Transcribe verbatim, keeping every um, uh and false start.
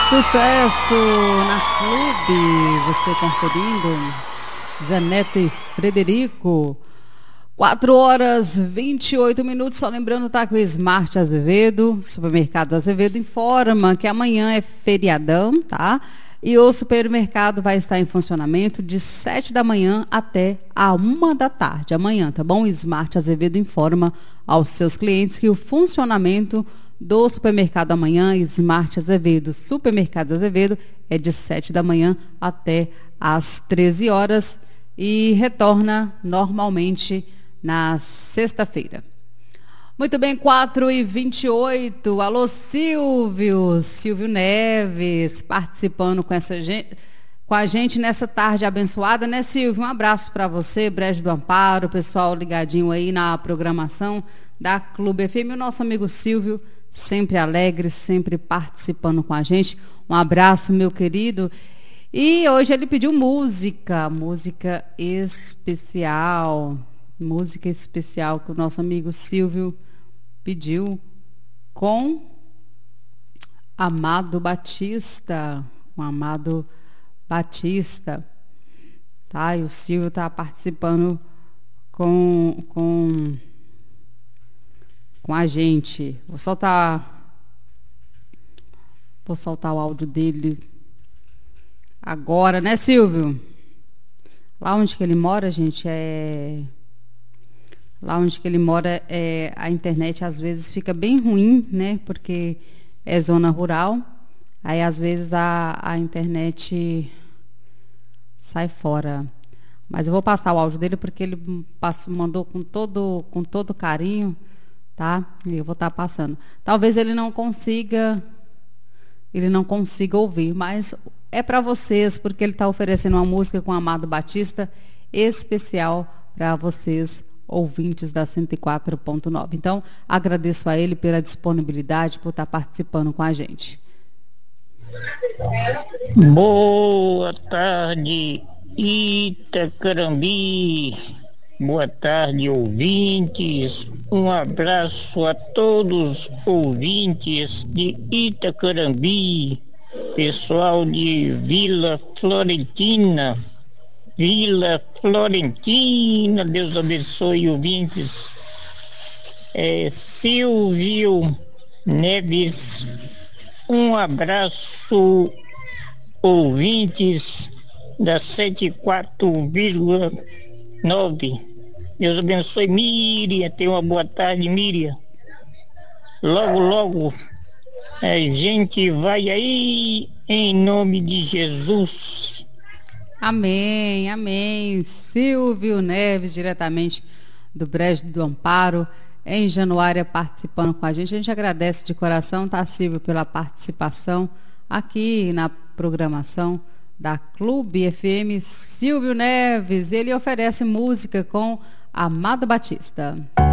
Sucesso na Clube, você conferindo Zé Neto e Frederico. quatro horas e vinte e oito minutos, só lembrando, tá, que o Smart Azevedo, Supermercado Azevedo, informa que amanhã é feriadão, tá? E o supermercado vai estar em funcionamento de sete da manhã até a uma da tarde, amanhã, tá bom? O Smart Azevedo informa aos seus clientes que o funcionamento do supermercado amanhã, Smart Azevedo, Supermercados Azevedo, é de sete da manhã até às treze horas e retorna normalmente na sexta-feira. Muito bem, quatro e vinte e oito. Alô, Silvio, Silvio Neves, participando com, essa gente, com a gente nessa tarde abençoada, né, Silvio? Um abraço para você, Brejo do Amparo, pessoal ligadinho aí na programação da Clube F M, o nosso amigo Silvio, sempre alegre, sempre participando com a gente. Um abraço, meu querido. E hoje ele pediu música, música especial, música especial que o nosso amigo Silvio pediu com Amado Batista, com Amado Batista, tá? E o Silvio está participando com... com com a gente. Vou soltar vou soltar o áudio dele agora, né, Silvio? Lá onde que ele mora, gente, é lá onde que ele mora, é a internet às vezes fica bem ruim, né? Porque é zona rural. Aí às vezes a, a internet sai fora. Mas eu vou passar o áudio dele porque ele passou, mandou com todo com todo carinho. Tá? E eu vou estar passando. Talvez ele não consiga, ele não consiga ouvir, mas é para vocês, porque ele está oferecendo uma música com Amado Batista especial para vocês, ouvintes da cento e quatro ponto nove. Então, agradeço a ele pela disponibilidade, por estar participando com a gente. Boa tarde, Itacarambi. Boa tarde, ouvintes. Um abraço a todos os ouvintes de Itacarambi, pessoal de Vila Florentina. Vila Florentina, Deus abençoe, ouvintes. É, Silvio Neves, um abraço, ouvintes da cento e quatro vírgula nove. Deus abençoe, Miriam. Tenha uma boa tarde, Miriam. Logo, logo a gente vai aí em nome de Jesus. Amém, amém. Silvio Neves, diretamente do Brejo do Amparo, em Januária, participando com a gente. A gente agradece de coração, tá, Silvio, pela participação aqui na programação da Clube F M. Silvio Neves, ele oferece música com Amado Batista.